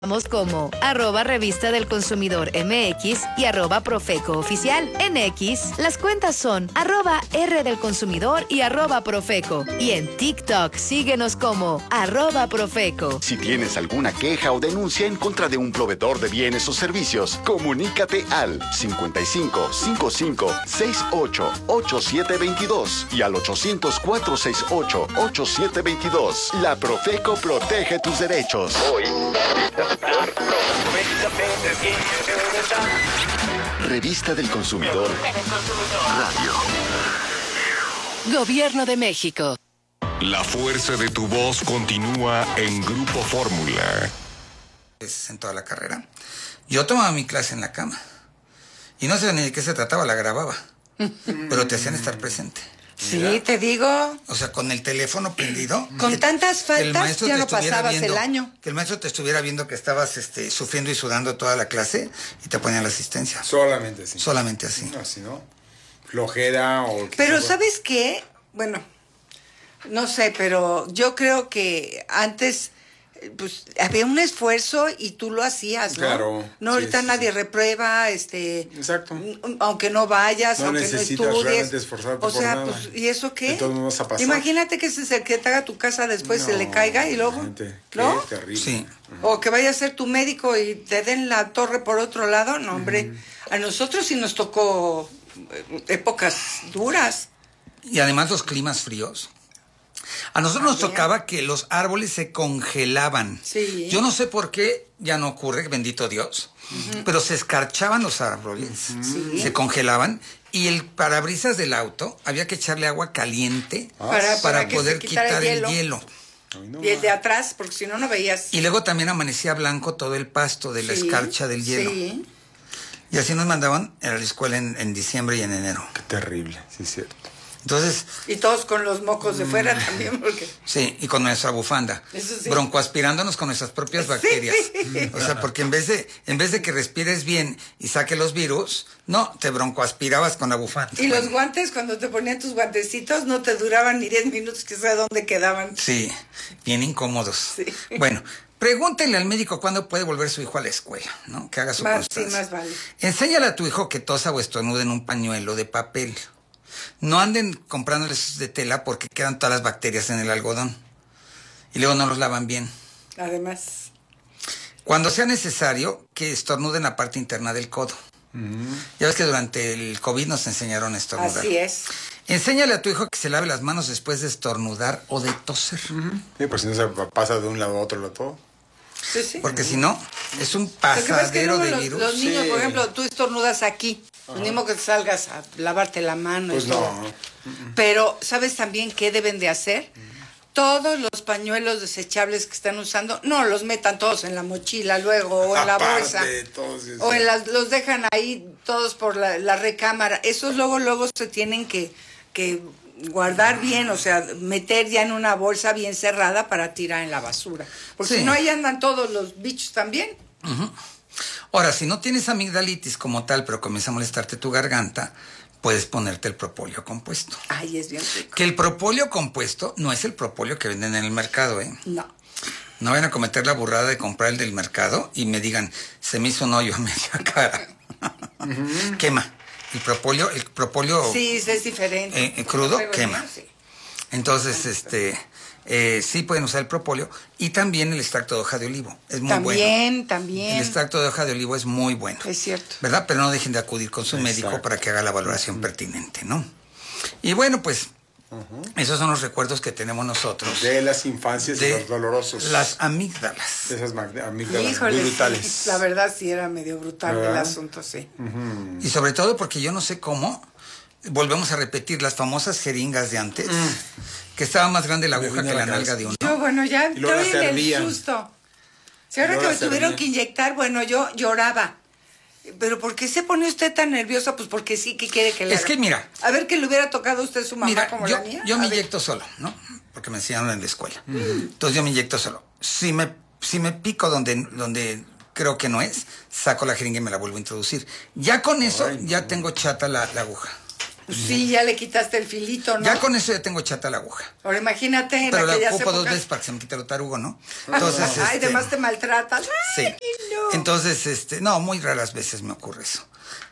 Somos como @Revista del Consumidor MX y @Profeco Oficial. En X, las cuentas son @R del Consumidor y @Profeco. Y en TikTok, síguenos como @Profeco. Si tienes alguna queja o denuncia en contra de un proveedor de bienes o servicios, comunícate al 55 55 68 8722 y al 800 468 8722. La Profeco protege tus derechos. Hoy. Revista del Consumidor Radio. Gobierno de México. La fuerza de tu voz continúa en Grupo Fórmula. En toda la carrera. Yo tomaba mi clase en la cama. Y no sé ni de qué se trataba, la grababa. Pero te hacían estar presente. Sí, ¿verdad? te digo. O sea, con el teléfono prendido. Con tantas faltas ya no pasabas viendo, el año. Que el maestro te estuviera viendo que estabas sufriendo y sudando toda la clase y te ponían la asistencia. Solamente así. Solamente así. No, así no. Flojera o... Pero ¿sabes qué? Bueno, no sé, pero yo creo que antes pues había un esfuerzo y tú lo hacías, ¿no? Claro. No, ahorita nadie reprueba, Exacto. aunque no vayas, No aunque no necesitas estudies. realmente esforzarte o sea, por nada. pues, ¿y eso qué? De todos modos vas a pasar. Imagínate que ese es el que te haga tu casa después, se le caiga y luego, gente, ¿no? Qué terrible. Sí. O que vaya a ser tu médico y te den la torre por otro lado, no, hombre. A nosotros sí nos tocó épocas duras. Y además los climas fríos. A nosotros nos tocaba que los árboles se congelaban. Sí. Yo no sé por qué ya no ocurre, bendito Dios, pero se escarchaban los árboles, se congelaban y el parabrisas del auto había que echarle agua caliente para que poder se quitara quitar el hielo. Y el de atrás, porque si no, no veías. Y luego también amanecía blanco todo el pasto de la escarcha del hielo. Sí. Y así nos mandaban a la escuela en diciembre y en enero. Qué terrible, sí es cierto. Entonces, Y todos con los mocos de fuera también, porque... sí, y con nuestra bufanda. Eso sí. Broncoaspirándonos con nuestras propias bacterias. O sea, porque en vez de que respires bien y saque los virus, no, te broncoaspirabas con la bufanda. Y los guantes, cuando te ponían tus guantecitos, no te duraban ni 10 minutos, que sé dónde quedaban. Sí, bien incómodos. Sí. Bueno, pregúntenle al médico cuándo puede volver su hijo a la escuela, ¿no? Que haga su constancia. Sí, más vale. Enséñale a tu hijo que tosa o estornude en un pañuelo de papel. No anden comprándoles de tela porque quedan todas las bacterias en el algodón. Y luego no los lavan bien. Además. Cuando sea necesario, que estornuden la parte interna del codo. Ya ves que durante el COVID nos enseñaron a estornudar. Así es. Enséñale a tu hijo que se lave las manos después de estornudar o de toser. Sí, pues si no se pasa de un lado a otro todo. Sí, sí. Porque si no, es un Lo que pasa es que pasadero luego de virus. los niños, Sí. por ejemplo, tú estornudas aquí. Lo mismo que salgas a lavarte la mano. Pues y todo. no. Pero, ¿sabes también qué deben de hacer? Todos los pañuelos desechables que están usando, no los metan todos en la mochila luego o en la Aparte, bolsa. todos esos. O los dejan ahí todos por la recámara. Esos luego se tienen que guardar bien, o sea, meter ya en una bolsa bien cerrada para tirar en la basura. Porque Sí. si no, ahí andan todos los bichos también. Ahora, si no tienes amigdalitis como tal, pero comienza a molestarte tu garganta, puedes ponerte el propóleo compuesto. Ay, es bien rico. Que el propóleo compuesto no es el propóleo que venden en el mercado, ¿eh? No. No vayan a cometer la burrada de comprar el del mercado y me digan, se me hizo un hoyo a media cara. Quema. El propóleo Sí, es diferente. crudo, Pero quema. bien, sí. Entonces, sí pueden usar el propóleo y también el extracto de hoja de olivo. Es muy bueno. También. El extracto de hoja de olivo es muy bueno. Es cierto. ¿Verdad? Pero no dejen de acudir con su médico Exacto. para que haga la valoración pertinente, ¿no? Y bueno, pues, esos son los recuerdos que tenemos nosotros. De las infancias y de los dolorosos. las amígdalas. De esas amígdalas Híjole, muy sí, brutales. la verdad sí era medio brutal el ¿Verdad? asunto, sí. Y sobre todo porque yo no sé cómo volvemos a repetir las famosas jeringas de antes, que estaba más grande la Me aguja vino que a la la nalga cabeza. de uno. Yo, bueno, ya Y luego estoy la en el servían. susto. Si ahora Y que luego me la tuvieron servían. que inyectar, bueno, yo lloraba. ¿Pero por qué se pone usted tan nerviosa? Pues porque sí, ¿qué quiere que le Es haga? que mira. A ver que le hubiera tocado a usted su mamá Mira, como yo, la mía. yo A me ver. inyecto solo, ¿no? Porque me enseñaron en la escuela. Entonces yo me inyecto solo. Si me pico donde creo que no es, saco la jeringa y me la vuelvo a introducir. Ya con eso, ya tengo chata la aguja. Sí, ya le quitaste el filito, ¿no? Ya con eso ya tengo chata la aguja. Ahora imagínate en Pero la aquellas ocupo 2 épocas. veces para que se me quite lo tarugo, ¿no? Entonces, Ay, además te maltratas. sí. Ay, no. Entonces, no, muy raras veces me ocurre eso.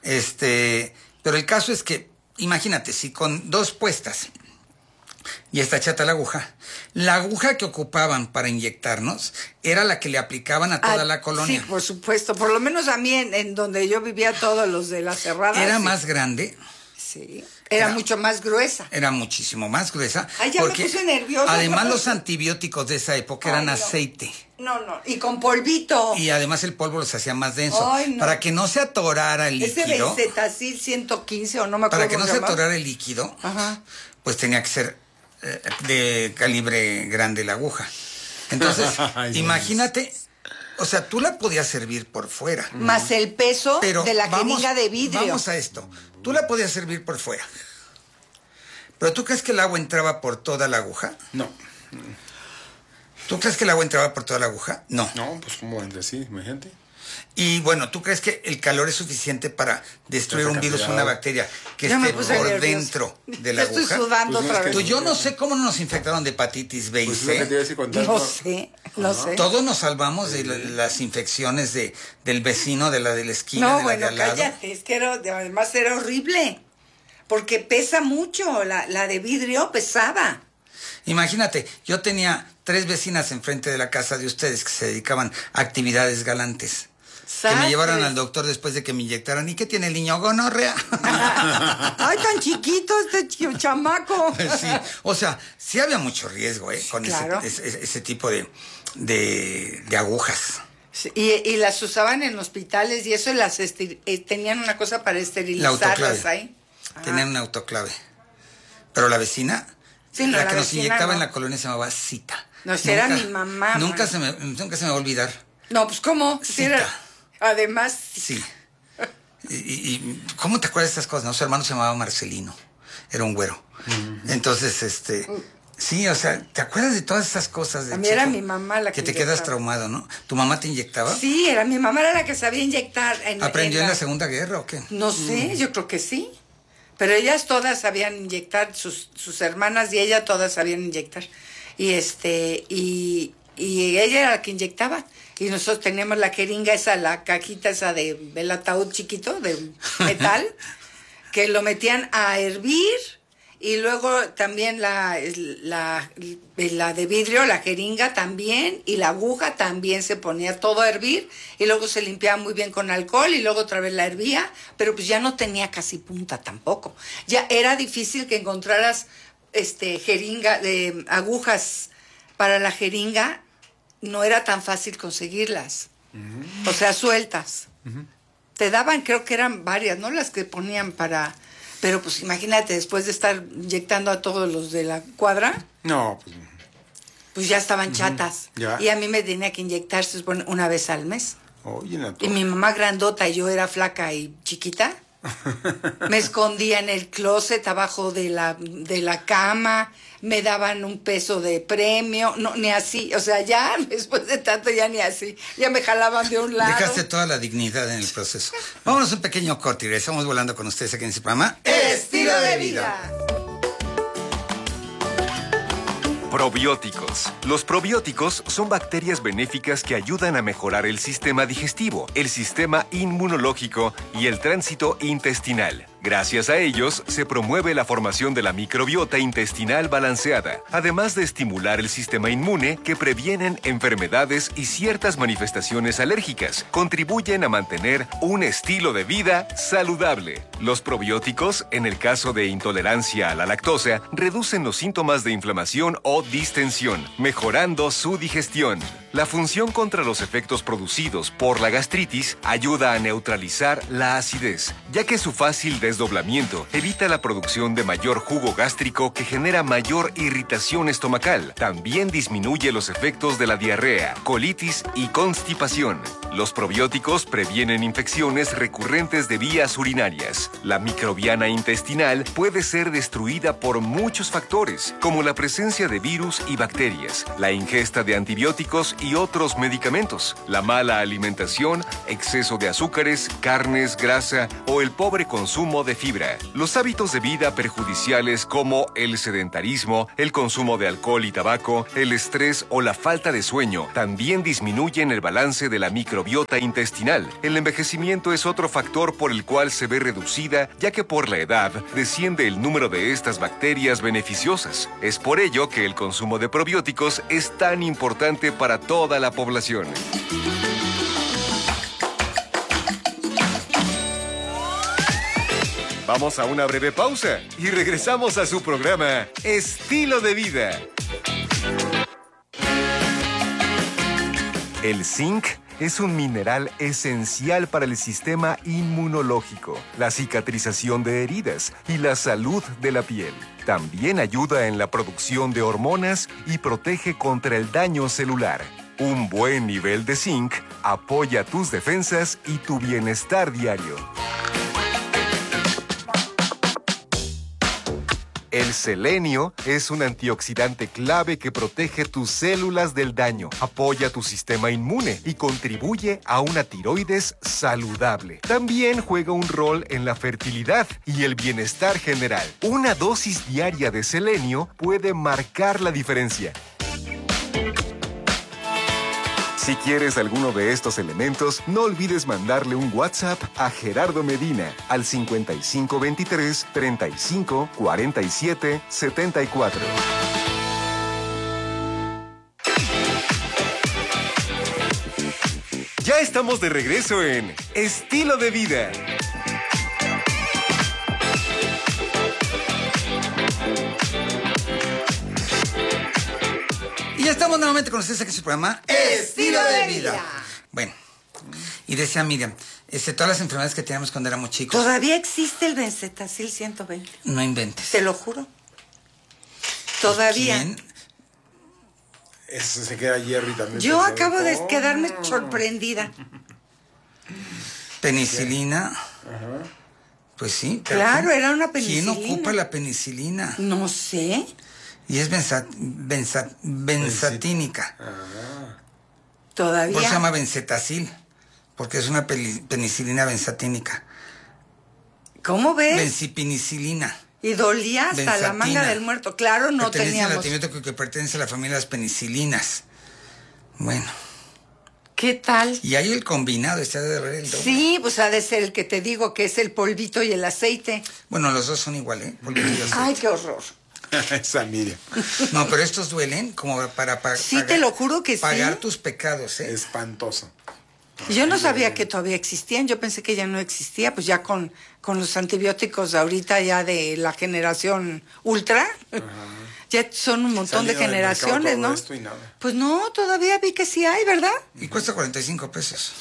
Pero el caso es que, imagínate, si con 2 puestas y está chata la aguja que ocupaban para inyectarnos era la que le aplicaban a toda la colonia. Sí, por supuesto. Por lo menos a mí, en donde yo vivía, todos los de la cerrada. Era sí. más grande. Sí. Era mucho más gruesa. Era muchísimo más gruesa. Ay, ya me puse nerviosa. Además, los antibióticos de esa época eran no. aceite. No. Y con polvito. Y además el polvo los hacía más denso. Ay, no. Para que no se atorara el Ese líquido. Bencetacil 115 o no me acuerdo. Para que no cómo se se llamaba. atorara el líquido, Ajá. pues tenía que ser de calibre grande la aguja. Entonces, Ay, imagínate, o sea, tú la podías servir por fuera. Más el peso Pero de la jeringa de vidrio. Vamos a esto. Tú la podías servir por fuera. Pero ¿tú crees que el agua entraba por toda la aguja? No. ¿Tú crees que el agua entraba por toda la aguja? No. No, pues como entre sí, imagínate. Y bueno, ¿tú crees que el calor es suficiente para destruir Esa un virus o cantidad. una bacteria que Ya me esté puse por nerviosa. dentro de la Ya estoy aguja? sudando Pues no, otra es que- vez. Yo no sé cómo nos infectaron de hepatitis B y Pues es lo que te C. iba a decir con tanto- No sé. Todos nos salvamos de las infecciones del vecino, de la de la esquina, No, de la bueno, de al lado. cállate. Es que además era horrible. Porque pesa mucho. La de vidrio pesaba. Imagínate, yo tenía 3 vecinas enfrente de la casa de ustedes que se dedicaban a actividades galantes. Que me llevaran Sastres. al doctor después de que me inyectaran. ¿Y qué tiene el niño? Gonorrea. Ay, tan chiquito este chamaco. Sí, o sea, sí había mucho riesgo, con Claro. ese tipo de agujas. Sí, y las usaban en hospitales y eso tenían una cosa para La esterilizarlas autoclave. ahí. Tenían una autoclave. Pero la vecina, Sí, no, la la que nos vecina inyectaba no. en la colonia se llamaba Cita. No, si era mi mamá, Nunca man. nunca se me va a olvidar. No, pues ¿cómo? Si era- Cita. además, Sí. Y ¿cómo te acuerdas de estas cosas? No, su hermano se llamaba Marcelino. Era un güero. Entonces, sí, o sea, ¿te acuerdas de todas esas cosas? De A mí era chico? mi mamá la que te quedas inyectaba. traumado, ¿no? ¿Tu mamá te inyectaba? sí, era mi mamá era la que sabía inyectar. ¿Aprendió en la Segunda Guerra o qué? No sé, yo creo que sí. Pero ellas todas sabían inyectar, sus hermanas y ella todas sabían inyectar. Y ella era la que inyectaba. Y nosotros teníamos la jeringa esa, la cajita esa del ataúd chiquito, de metal, que lo metían a hervir. Y luego también la de vidrio, la jeringa también, y la aguja también se ponía todo a hervir, y luego se limpiaba muy bien con alcohol, y luego otra vez la hervía, pero pues ya no tenía casi punta tampoco. Ya era difícil que encontraras jeringa, agujas para la jeringa, no era tan fácil conseguirlas. O sea, sueltas. Te daban, creo que eran varias, ¿no? Las que ponían para... Pero pues imagínate, después de estar inyectando a todos los de la cuadra, No, pues ya estaban chatas. Ya. Y a mí me tenía que inyectar, se supone, una vez al mes. oye, en la Y torre. mi mamá grandota y yo era flaca y chiquita. Me escondía en el closet abajo de la cama, me daban un peso de premio, no, ni así, o sea, ya después de tanto ya ni así, ya me jalaban de un lado. Dejaste toda la dignidad en el proceso. Vámonos a un pequeño corte y regresamos volando con ustedes aquí en este programa. Estilo de vida. Probióticos. Los probióticos son bacterias benéficas que ayudan a mejorar el sistema digestivo, el sistema inmunológico y el tránsito intestinal. Gracias a ellos, se promueve la formación de la microbiota intestinal balanceada, además de estimular el sistema inmune que previenen enfermedades y ciertas manifestaciones alérgicas. Contribuyen a mantener un estilo de vida saludable. Los probióticos, en el caso de intolerancia a la lactosa, reducen los síntomas de inflamación o distensión, mejorando su digestión. La función contra los efectos producidos por la gastritis ayuda a neutralizar la acidez, ya que su fácil desdoblamiento evita la producción de mayor jugo gástrico que genera mayor irritación estomacal. También disminuye los efectos de la diarrea, colitis y constipación. Los probióticos previenen infecciones recurrentes de vías urinarias. La microbiana intestinal puede ser destruida por muchos factores, como la presencia de virus y bacterias, la ingesta de antibióticos y otros medicamentos, la mala alimentación, exceso de azúcares, carnes, grasa o el pobre consumo de fibra. Los hábitos de vida perjudiciales como el sedentarismo, el consumo de alcohol y tabaco, el estrés o la falta de sueño también disminuyen el balance de la microbiota intestinal. El envejecimiento es otro factor por el cual se ve reducida, ya que por la edad desciende el número de estas bacterias beneficiosas. Es por ello que el consumo de probióticos es tan importante para toda la población. Vamos a una breve pausa y regresamos a su programa Estilo de Vida. El zinc es un mineral esencial para el sistema inmunológico, la cicatrización de heridas y la salud de la piel. También ayuda en la producción de hormonas y protege contra el daño celular. Un buen nivel de zinc apoya tus defensas y tu bienestar diario. El selenio es un antioxidante clave que protege tus células del daño, apoya tu sistema inmune y contribuye a una tiroides saludable. También juega un rol en la fertilidad y el bienestar general. Una dosis diaria de selenio puede marcar la diferencia. Si quieres alguno de estos elementos, no olvides mandarle un WhatsApp a Gerardo Medina al 5523 35 47 74. Ya estamos de regreso en Estilo de Vida. Y ya estamos nuevamente con ustedes aquí en su programa Estilo de Vida. Bueno, y decía Miriam, todas las enfermedades que teníamos cuando éramos chicos. Todavía existe el Benzetacil 120. No inventes. Te lo juro. Todavía. ¿Quién? Eso se queda Jerry también. Yo pensando, acabo de ¿cómo? quedarme sorprendida. Penicilina. Pues sí. pero Claro, ¿quién- era una penicilina. ¿Quién ocupa la penicilina? No sé. Y es benzatínica. Todavía. Por eso se llama benzetacil, porque es una penicilina benzatínica. ¿Cómo ves? Benzipenicilina. Y dolía hasta la Benzatina. manga del muerto. Claro, no Pertenece al teníamos. antibiótico que pertenece a la familia de las penicilinas. Bueno, ¿Qué tal? y hay el combinado, está de ver el doble. Sí, pues ha de ser el que te digo que es el polvito y el aceite. Bueno, los dos son iguales, ¿eh? Polvito y aceite. Ay, qué horror. Esa Miriam. No, pero estos duelen como para Sí, te lo juro que sí. pagar tus pecados, ¿eh? Espantoso. Yo no sabía que todavía existían, yo pensé que ya no existía, pues ya con los antibióticos ahorita ya de la generación ultra, ya son un montón de Salido del mercado generaciones, todo ¿no? esto y nada. Pues no, todavía vi que sí hay, ¿verdad? Y cuesta 45 pesos.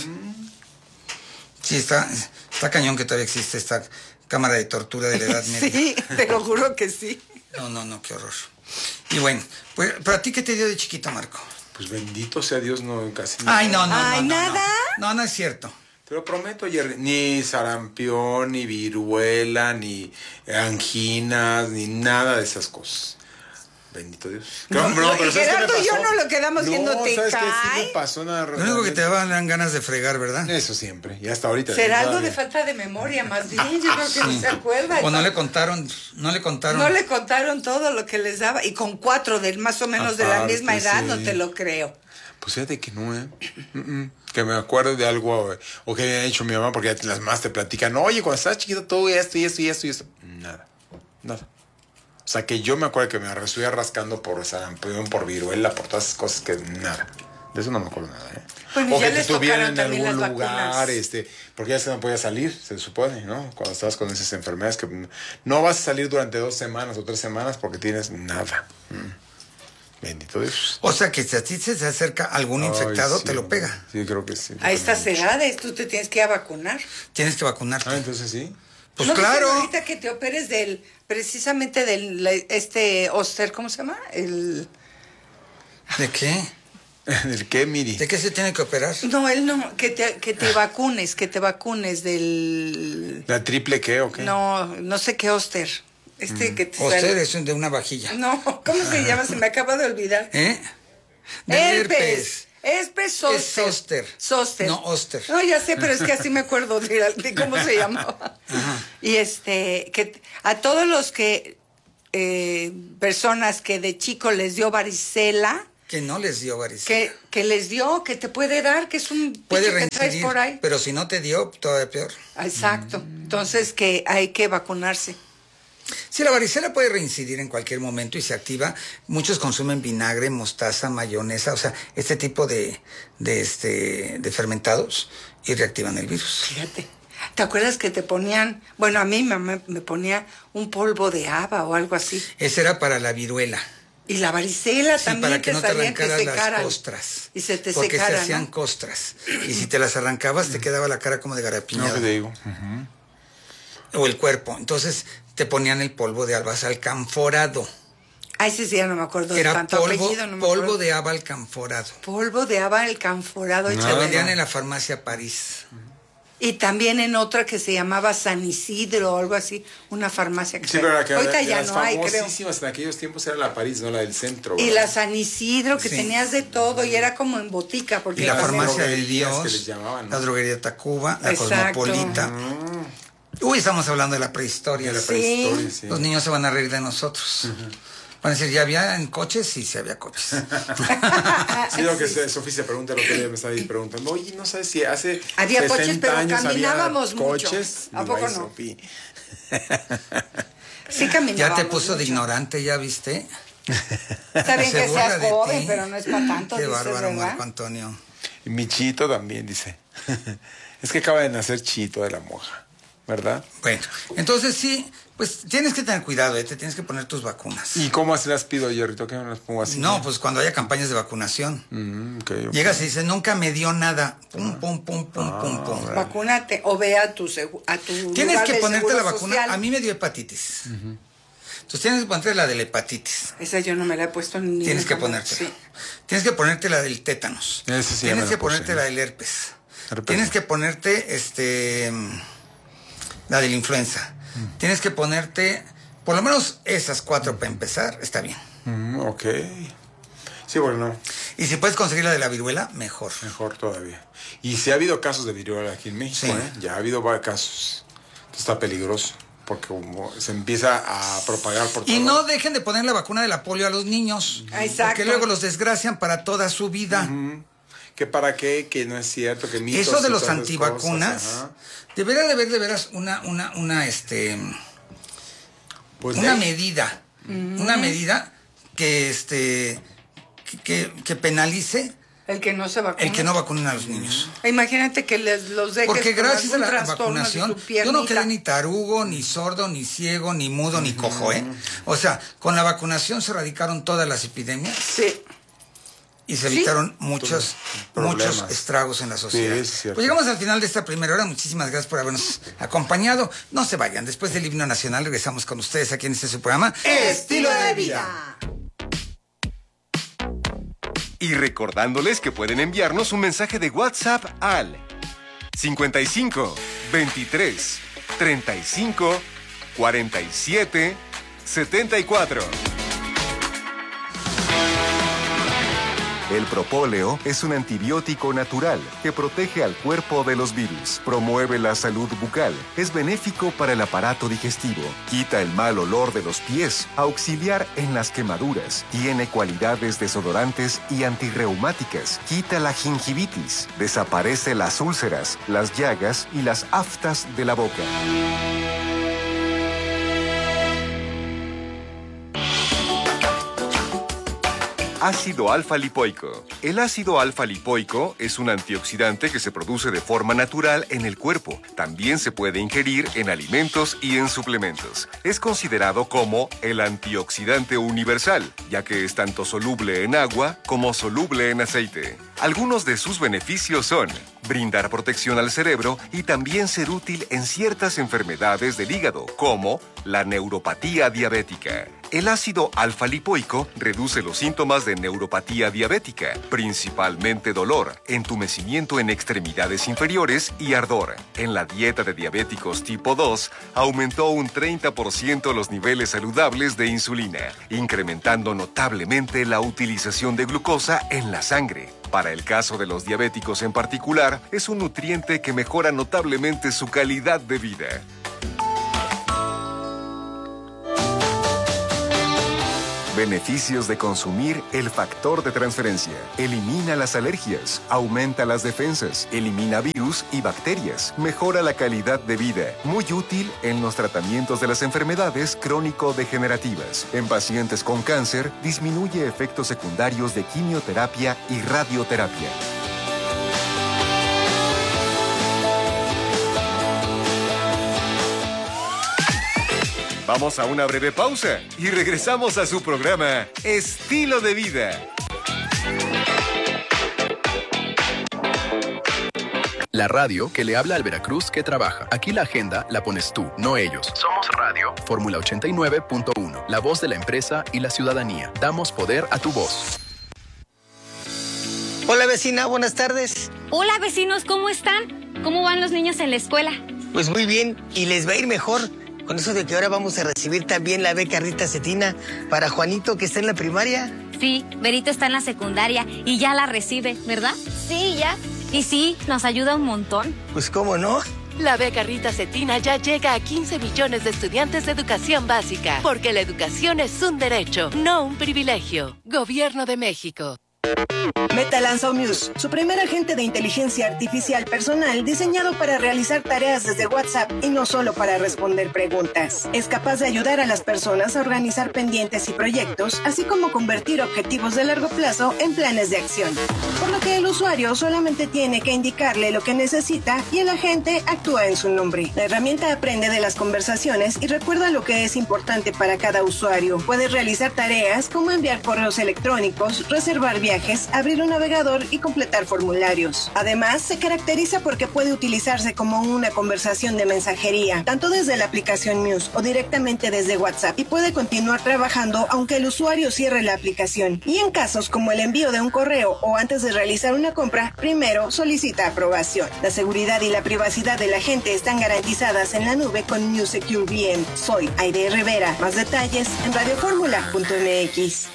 Sí, está cañón que todavía existe esta cámara de tortura de la Edad Media. Sí, te lo juro que sí. No, qué horror. Y bueno, pues, ¿pero a ti qué te dio de chiquito, Marco? Pues bendito sea Dios, no casi nada. Ay, no. Ay, ¿nada? No es cierto. Te lo prometo, Jerry. Ni sarampión, ni viruela, ni anginas, ni nada de esas cosas. Bendito Dios. No, pero y ¿sabes qué me Gerardo y yo pasó? no lo quedamos viendo, ¿te ¿sabes qué? Sí cae? me pasó nada. Lo único que te dan ganas de fregar, ¿verdad? Eso siempre. Y hasta ahorita. Será algo todavía. de falta de memoria, más bien, yo creo que no se acuerda. O no le contaron. No le contaron todo lo que les daba. Y con 4 de más o menos de la Aparte, misma edad, sí. no te lo creo. Pues fíjate que no, que me acuerdo de algo, o que había hecho mi mamá, porque las más te platican, oye, cuando estabas chiquito, todo esto y esto y esto y esto. Nada. O sea, que yo me acuerdo que me estuve rascando por sarampión, por viruela, por todas esas cosas que nada. De eso no me acuerdo nada, Bueno, o ya que te les tuvieran tocaron en también algún las lugar, vacunas. porque ya se no podía salir, se supone, ¿no? Cuando estabas con esas enfermedades que no vas a salir durante 2 semanas o 3 semanas porque tienes nada. Bendito Dios. O sea, que si a ti se acerca algún infectado, Ay, sí, te lo pega. Sí, creo que sí. A estas edades tú te tienes que ir a vacunar. Tienes que vacunarte. Ah, entonces sí. Pues ¿No claro. dicen ahorita que te operes precisamente del, ¿cómo se llama? ¿De qué? ¿El qué, Miri? ¿De qué se tiene que operar? No, él no, que te vacunes del... ¿La triple qué o qué? No sé qué Oster. Que te Oster sale. es de una vajilla. No, ¿cómo se llama? Se me acaba de olvidar. ¿Eh? Herpes zoster. Es zoster. Zoster. No, Oster. No, ya sé, pero es que así me acuerdo de cómo se llamaba. Ajá. Y que a todos los que personas que de chico les dio varicela, Que no les dio varicela. que les dio, que te puede dar, que es un Puede bicho que traes reincidir, por ahí. pero si no te dio, todavía peor. Exacto. Entonces que hay que vacunarse. Sí, la varicela puede reincidir en cualquier momento y se activa. Muchos consumen vinagre, mostaza, mayonesa, o sea, este tipo de fermentados y reactivan el virus. Fíjate. ¿Te acuerdas que te ponían, bueno, a mí mamá me ponía un polvo de haba o algo así? Ese era para la viruela. Y la varicela Sí, también para que no te salían, arrancaras las costras. Y se te porque secaran, se hacían ¿no? costras. Y si te las arrancabas, te quedaba la cara como de No, garapiñada. ¿qué te digo? O el cuerpo. Entonces te ponían el polvo de alba alcanforado. Ay, sí, ya no me acuerdo de Era tanto apellido. No me polvo acuerdo. de haba alcanforado. Polvo de haba alcanforado. Lo échale. vendían en la farmacia París. Y también en otra que se llamaba San Isidro o algo así, una farmacia que Sí, pero la que ahorita de ya las no hay, creo. famosísimas en aquellos tiempos era la París, no la del centro. Y ¿verdad? la San Isidro, que Sí. tenías de todo y era como en botica. Porque Y la también- farmacia de droguerías que Dios, les llamaban, ¿no? la droguería Tacuba, la Exacto. Cosmopolita. Uy, estamos hablando de la prehistoria. De la Sí. prehistoria, sí. Los niños se van a reír de nosotros. Van a decir, ¿ya había en coches? Sí, sí había coches. Sí, lo que Sofía se pregunta, lo que ella me estaba ahí preguntando, oye, no sabes si hace Había coches, 60 pero años caminábamos había mucho. coches. ¿A Digo, poco "Ay, no?" Sofía". Sí caminábamos Ya te puso de mucho. ignorante, ¿ya viste? Está bien Se que burla seas de joven, ti. pero no es para tanto, Qué dices, bárbaro, ¿verdad? Marco Antonio. Y mi Chito también dice, es que acaba de nacer Chito de la Moja, ¿verdad? Bueno, entonces sí, pues tienes que tener cuidado, te tienes que poner tus vacunas. ¿Y cómo así las pido, Jerrito? ¿Qué me las pongo así? No, pues cuando haya campañas de vacunación. Ok. Llegas y dices, nunca me dio nada. Pum, pum, pum, pum, pum, pum. Vacúnate o ve a tu Tienes lugar que de ponerte la seguro vacuna. social. A mí me dio hepatitis. Entonces tienes que ponerte la de la hepatitis. Esa yo no me la he puesto ni Tienes que nunca me- ponértela. Sí. Tienes que ponerte la del tétanos. Ese sí ya Tienes me que la puse. ponerte la del herpes. Herpes. Tienes que ponerte la de la influenza. Tienes que ponerte por lo menos esas 4 para empezar, está bien. Ok. Sí, bueno, Y si puedes conseguir la de la viruela, mejor. mejor todavía. Y si ha habido casos de viruela aquí en México, Sí. Ya ha habido varios casos. Entonces está peligroso, porque como se empieza a propagar por Y todo. no dejen de poner la vacuna de la polio a los niños. Exacto. Porque luego los desgracian para toda su vida. ¿Que para qué? Que no es cierto, que mitos Eso de y los todas esas antivacunas, cosas, ajá. debería de haber de veras una Pues una de- medida. Una medida que penalice El que no se vacuna. el que no vacunen a los niños. Imagínate que los dejes Porque con gracias a algún la trastorno de vacunación, su yo no piernita. quedé ni tarugo, ni sordo, ni ciego, ni mudo, ni cojo, ¿eh? O sea, con la vacunación se erradicaron todas las epidemias Sí. y se Sí. evitaron muchos Problemas. estragos en la sociedad. Sí, es cierto. Pues llegamos al final de esta primera hora. Muchísimas gracias por habernos acompañado. No se vayan. Después del himno nacional regresamos con ustedes aquí en este su programa. Estilo de vida. Y recordándoles que pueden enviarnos un mensaje de WhatsApp al 55 23 35 47 74. El propóleo es un antibiótico natural que protege al cuerpo de los virus, promueve la salud bucal, es benéfico para el aparato digestivo, quita el mal olor de los pies, auxiliar en las quemaduras, tiene cualidades desodorantes y antirreumáticas, quita la gingivitis, desaparece las úlceras, las llagas y las aftas de la boca. Ácido alfa-lipoico. El ácido alfa-lipoico es un antioxidante que se produce de forma natural en el cuerpo. También se puede ingerir en alimentos y en suplementos. Es considerado como el antioxidante universal, ya que es tanto soluble en agua como soluble en aceite. Algunos de sus beneficios son brindar protección al cerebro y también ser útil en ciertas enfermedades del hígado, como la neuropatía diabética. El ácido alfa-lipoico reduce los síntomas de neuropatía diabética, principalmente dolor, entumecimiento en extremidades inferiores y ardor. En la dieta de diabéticos tipo 2, aumentó un 30% los niveles saludables de insulina, incrementando notablemente la utilización de glucosa en la sangre. Para el caso de los diabéticos en particular, es un nutriente que mejora notablemente su calidad de vida. Beneficios de consumir el factor de transferencia. Elimina las alergias, aumenta las defensas, elimina virus y bacterias, mejora la calidad de vida. Muy útil en los tratamientos de las enfermedades crónico-degenerativas. En pacientes con cáncer, disminuye efectos secundarios de quimioterapia y radioterapia. Vamos a una breve pausa y regresamos a su programa Estilo de Vida. La radio que le habla al Veracruz que trabaja. Aquí la agenda la pones tú, no ellos. Somos radio. Fórmula 89.1. La voz de la empresa y la ciudadanía. Damos poder a tu voz. Hola vecina, buenas tardes. Hola vecinos, ¿cómo están? ¿Cómo van los niños en la escuela? Pues muy bien, y les va a ir mejor. Con eso de que ahora vamos a recibir también la beca Rita Cetina para Juanito, que está en la primaria. Sí, Berito está en la secundaria y ya la recibe, ¿verdad? Sí, ya. Y sí, nos ayuda un montón. Pues cómo no. La beca Rita Cetina ya llega a 15 millones de estudiantes de educación básica, porque la educación es un derecho, no un privilegio. Gobierno de México. Meta lanzó Muse, su primer agente de inteligencia artificial personal diseñado para realizar tareas desde WhatsApp y no solo para responder preguntas. Es capaz de ayudar a las personas a organizar pendientes y proyectos, así como convertir objetivos de largo plazo en planes de acción. Por lo que el usuario solamente tiene que indicarle lo que necesita y el agente actúa en su nombre. La herramienta aprende de las conversaciones y recuerda lo que es importante para cada usuario. Puede realizar tareas como enviar correos electrónicos, reservar viajes, abrir un navegador y completar formularios. Además, se caracteriza porque puede utilizarse como una conversación de mensajería, tanto desde la aplicación Muse o directamente desde WhatsApp, y puede continuar trabajando aunque el usuario cierre la aplicación. Y en casos como el envío de un correo o antes de realizar una compra, primero solicita aprobación. La seguridad y la privacidad de la gente están garantizadas en la nube con Muse Secure VM. Soy Aide Rivera. Más detalles en radioformula.mx.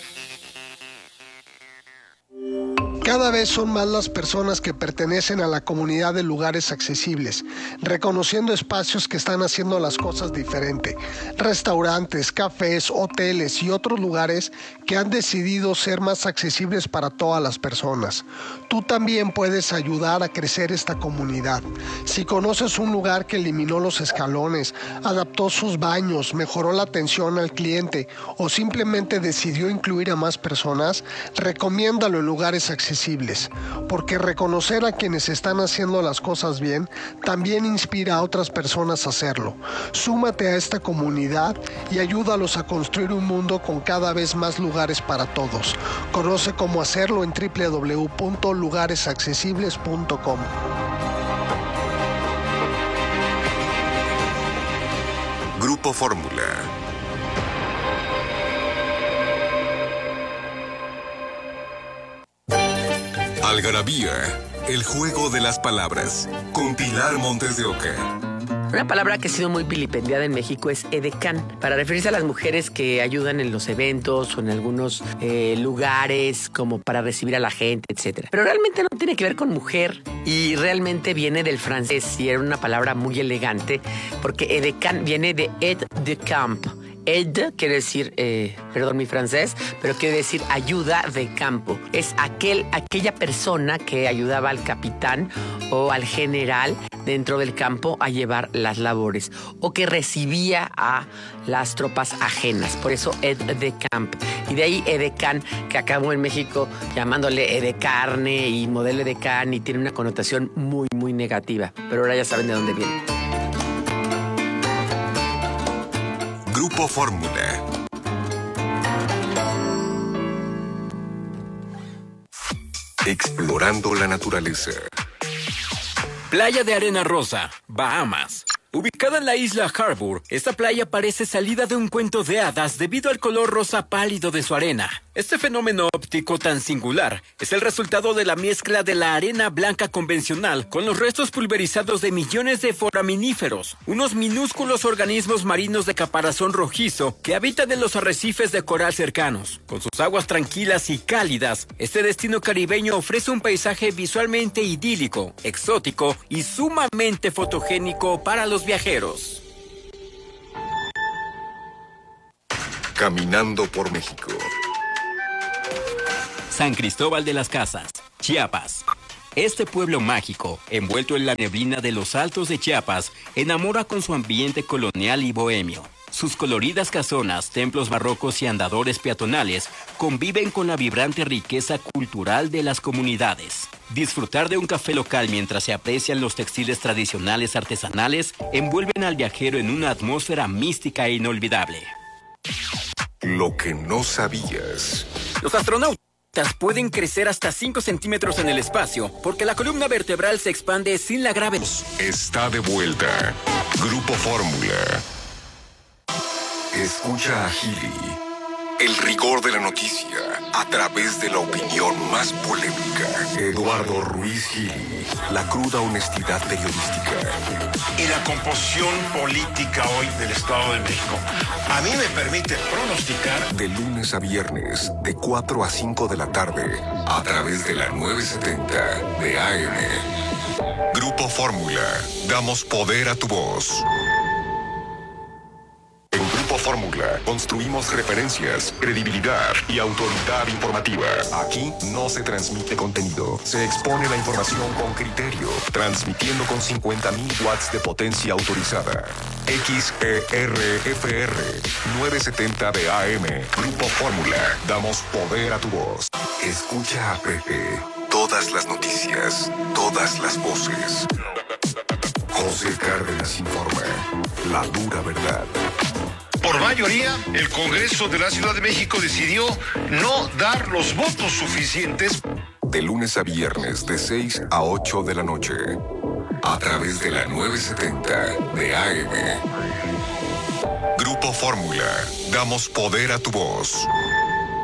Cada vez son más las personas que pertenecen a la comunidad de lugares accesibles, reconociendo espacios que están haciendo las cosas diferente. Restaurantes, cafés, hoteles y otros lugares que han decidido ser más accesibles para todas las personas. Tú también puedes ayudar a crecer esta comunidad. Si conoces un lugar que eliminó los escalones, adaptó sus baños, mejoró la atención al cliente o simplemente decidió incluir a más personas, recomiéndalo en lugares accesibles, porque reconocer a quienes están haciendo las cosas bien también inspira a otras personas a hacerlo. Súmate a esta comunidad y ayúdalos a construir un mundo con cada vez más lugares para todos. Conoce cómo hacerlo en www.lugaresaccesibles.com. Grupo Fórmula. Algarabía, el juego de las palabras, con Pilar Montes de Oca. Una palabra que ha sido muy vilipendiada en México es edecán, para referirse a las mujeres que ayudan en los eventos o en algunos lugares, como para recibir a la gente, etc. Pero realmente no tiene que ver con mujer y realmente viene del francés y era una palabra muy elegante, porque edecán viene de aide de camp. Aide quiere decir, perdón mi francés, pero quiere decir ayuda de campo. Es aquella persona que ayudaba al capitán o al general dentro del campo a llevar las labores o que recibía a las tropas ajenas. Por eso aide de camp. Y de ahí edecán, que acabó en México llamándole edecarne y modelo edecán y tiene una connotación muy, muy negativa. Pero ahora ya saben de dónde viene. Grupo Fórmula. Explorando la naturaleza. Playa de Arena Rosa, Bahamas. Ubicada en la isla Harbour, esta playa parece salida de un cuento de hadas debido al color rosa pálido de su arena. Este fenómeno óptico tan singular es el resultado de la mezcla de la arena blanca convencional con los restos pulverizados de millones de foraminíferos, unos minúsculos organismos marinos de caparazón rojizo que habitan en los arrecifes de coral cercanos. Con sus aguas tranquilas y cálidas, este destino caribeño ofrece un paisaje visualmente idílico, exótico y sumamente fotogénico para los viajeros. Caminando por México. San Cristóbal de las Casas, Chiapas. Este pueblo mágico, envuelto en la neblina de los altos de Chiapas, enamora con su ambiente colonial y bohemio. Sus coloridas casonas, templos barrocos y andadores peatonales conviven con la vibrante riqueza cultural de las comunidades. Disfrutar de un café local mientras se aprecian los textiles tradicionales artesanales envuelven al viajero en una atmósfera mística e inolvidable. Lo que no sabías. Los astronautas pueden crecer hasta 5 centímetros en el espacio porque la columna vertebral se expande sin la gravedad. Está de vuelta. Grupo Fórmula. Escucha a Gili. El rigor de la noticia a través de la opinión más polémica. Eduardo Ruiz Gili. La cruda honestidad periodística. Y la composición política hoy del Estado de México a mí me permite pronosticar. De lunes a viernes, de 4 a 5 de la tarde, a través de la 970 de AM. Grupo Fórmula. Damos poder a tu voz. En Grupo Fórmula construimos referencias, credibilidad y autoridad informativa. Aquí no se transmite contenido, se expone la información con criterio, transmitiendo con 50.000 watts de potencia autorizada. XERFR 970 de AM. Grupo Fórmula. Damos poder a tu voz. Escucha a Pepe. Todas las noticias, todas las voces. José Cárdenas informa. La dura verdad. Por mayoría, el Congreso de la Ciudad de México decidió no dar los votos suficientes. De lunes a viernes, de 6 a 8 de la noche. A través de la 970 de AM. Grupo Fórmula. Damos poder a tu voz.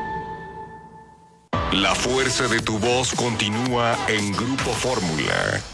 La fuerza de tu voz continúa en Grupo Fórmula.